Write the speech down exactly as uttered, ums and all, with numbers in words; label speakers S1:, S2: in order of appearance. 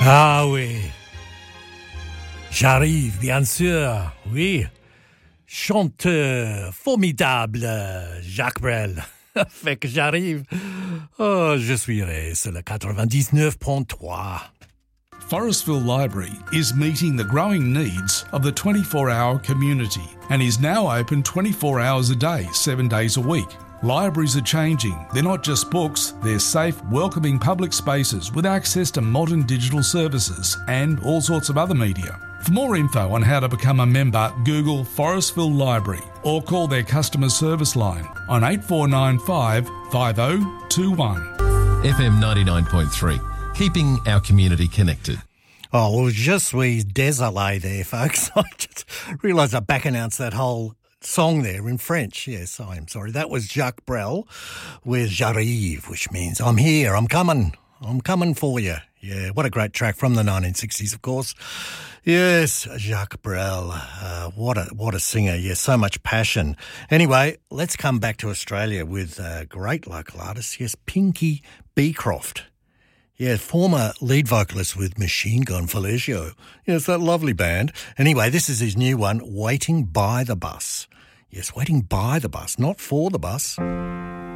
S1: Ah oui, j'arrive, bien sûr, oui. Chanteur formidable, Jacques Brel. Fait que j'arrive. Oh, je suis sur le quatre-vingt-dix-neuf point trois.
S2: Forestville Library is meeting the growing needs of the twenty-four hour community and is now open twenty-four hours a day, seven days a week. Libraries are changing. They're not just books, they're safe, welcoming public spaces with access to modern digital services and all sorts of other media. For more info on how to become a member, Google Forestville Library or call their customer service line on eight four nine five, five oh two one.
S3: F M ninety-nine point three, keeping our community connected.
S1: Oh, well, je suis désolé there, folks. I just realised I back announced that whole song there in French. Yes, I am sorry. That was Jacques Brel with J'arrive, which means I'm here, I'm coming, I'm coming for you. Yeah, what a great track from the nineteen sixties, of course. Yes, Jacques Brel, uh, what a what a singer. Yes, so much passion. Anyway, let's come back to Australia with a great local artist. Yes, Pinky Beecroft. Yeah, former lead vocalist with Machine Gun Fellatio. Yes, that lovely band. Anyway, this is his new one, Waiting by the Bus. Yes, Waiting by the Bus, not for the bus.